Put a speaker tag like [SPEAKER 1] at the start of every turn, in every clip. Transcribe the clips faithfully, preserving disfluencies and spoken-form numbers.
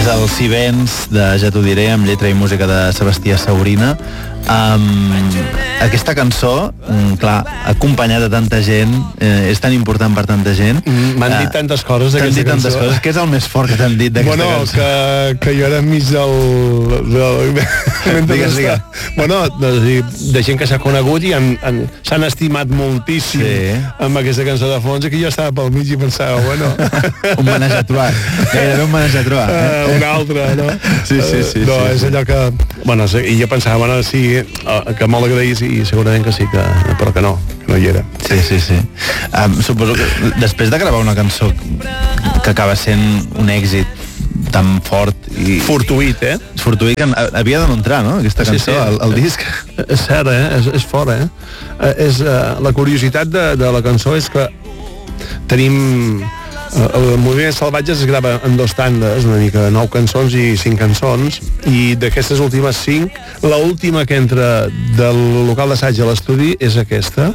[SPEAKER 1] És el Si vens, de Ja t'ho diré, amb lletra i música de Sebastià Saurina. Um, aquesta cançó, um, clar, acompanyat de tanta gent, eh, és tan important per tanta gent.
[SPEAKER 2] Mm, M'han dit tantes coses
[SPEAKER 1] d'aquesta
[SPEAKER 2] cançó.
[SPEAKER 1] T'han dit tantes coses. Què és el més fort que t'han dit d'aquesta
[SPEAKER 2] bueno,
[SPEAKER 1] cançó?
[SPEAKER 2] Bueno, que, que jo era enmig del... del
[SPEAKER 1] digues, digues.
[SPEAKER 2] Bueno, de, de gent que s'ha conegut i han, han, s'han estimat moltíssim sí. amb aquesta cançó de fons, que jo estava pel mig i pensava, bueno...
[SPEAKER 1] un manège a trobar. Era un manège a trobar. Eh?
[SPEAKER 2] Uh, un altre, no?
[SPEAKER 1] Sí, sí, sí.
[SPEAKER 2] No,
[SPEAKER 1] sí,
[SPEAKER 2] és
[SPEAKER 1] sí.
[SPEAKER 2] allò que... Bueno, i jo pensava, bueno, sí, que molt agraís i segurament que sí, que, però que no, que no hi era.
[SPEAKER 1] Sí, sí, sí. Um, suposo que després de gravar una cançó que acaba sent un èxit tan fort i...
[SPEAKER 2] Fortuït, eh?
[SPEAKER 1] Fortuït, que havia de no entrar, no?, aquesta cançó, sí, sí. Al, al disc.
[SPEAKER 2] És cert, eh? És, és fort, eh? És, uh, la curiositat de, de la cançó és que tenim... El Moviment Salvatges es grava en dos tandes, una mica nou cançons i cinc cançons, i d'aquestes últimes cinc, l'última que entra del local d'assaig a l'estudi és aquesta,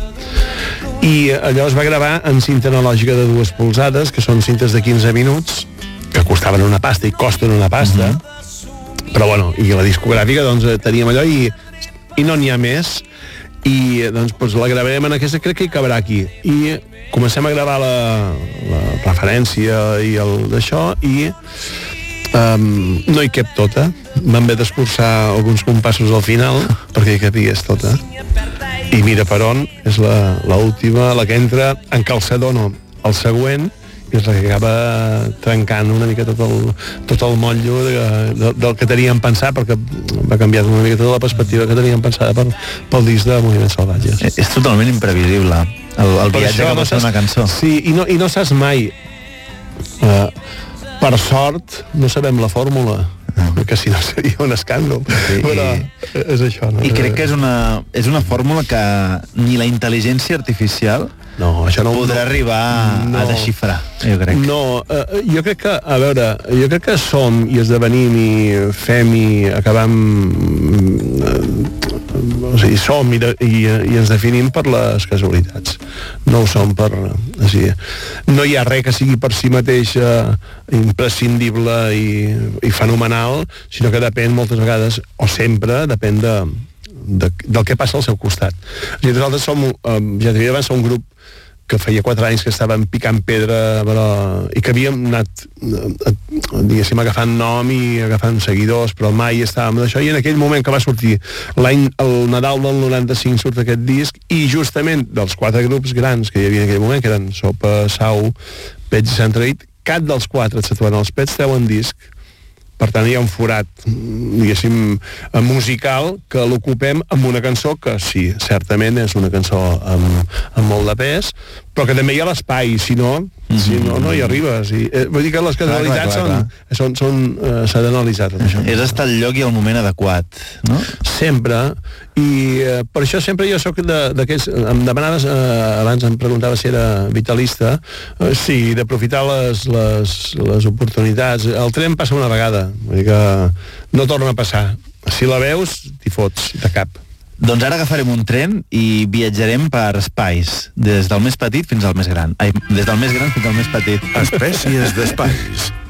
[SPEAKER 2] i allò es va gravar en cinta analògica de dues polzades, que són cintes de quinze minuts, que costaven una pasta i costen una pasta, mm-hmm. però bueno, i la discogràfica, doncs, teníem allò i, i no n'hi ha més, i doncs, doncs la gravarem en aquesta, crec que hi cabrà aquí, i comencem a gravar la, la referència i el d'això i um, no hi cap tota, vam haver d'escurçar alguns compassos al final perquè hi capigués tota, i Mira per on és la, la última, la que entra en calçador, no, el següent, i és la que acaba trencant una mica tot el, tot el motllo de, de, del que teníem pensat, perquè va canviar una mica tota la perspectiva que teníem pensada per, pel disc de Moviments Salvatges.
[SPEAKER 1] És, és totalment imprevisible el, el viatge que pot ser una cançó.
[SPEAKER 2] Sí, i no, i no saps mai, uh, per sort no sabem la fórmula, que si no seria un escàndol, sí, però i, és això, no?
[SPEAKER 1] I crec que és una, és una fórmula que ni la intel·ligència artificial
[SPEAKER 2] no, això no
[SPEAKER 1] podrà
[SPEAKER 2] no,
[SPEAKER 1] arribar
[SPEAKER 2] no,
[SPEAKER 1] a desxifrar, jo crec.
[SPEAKER 2] No, uh, jo crec que, a veure, jo crec que som i esdevenim i fem i acabam uh, o sigui, som i, de, i, i ens definim per les casualitats, no ho som per, o sigui, no hi ha res que sigui per si mateix uh, imprescindible i, i fenomenal, sinó que depèn moltes vegades, o sempre depèn de, de, del que passa al seu costat. O sigui, nosaltres som, uh, ja t'havia abans, som un grup que feia quatre anys que estàvem picant pedra, però, i que havíem anat, diguéssim, agafant nom i agafant seguidors, però mai estàvem d'això, i en aquell moment que va sortir l'any, el Nadal del noranta-cinc surt aquest disc, i justament dels quatre grups grans que hi havia en aquell moment, que eren Sopa, Sau, Pets i Sant Traït, cap dels quatre, exceptuant els Pets, treuen disc. Per tant, hi ha un forat, diguéssim, musical, que l'ocupem amb una cançó que sí, certament és una cançó amb, amb molt de pes, però que també hi ha l'espai, si no, mm-hmm. si no, no hi arribes. I, eh, vull dir que les casualitats són, són, són uh, s'ha d'analitzar tot això.
[SPEAKER 1] És estar al lloc i al moment adequat, no?
[SPEAKER 2] Sempre, i uh, per això sempre jo soc d'aquells, em demanaves, uh, abans em preguntava si era vitalista, uh, sí, d'aprofitar les, les, les oportunitats. El tren passa una vegada, vull dir que no torna a passar. Si la veus, t'hi fots de cap.
[SPEAKER 1] Doncs ara agafarem un tren i viatjarem per espais, des del més petit fins al més gran. Ai, des del més gran fins al més petit.
[SPEAKER 3] Espècies d'espais.